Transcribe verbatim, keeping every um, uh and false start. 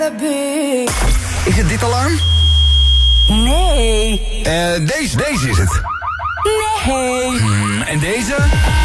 baby. Is het dit alarm? Nee. Eh, deze, deze is het. Nee. Hmm, en deze?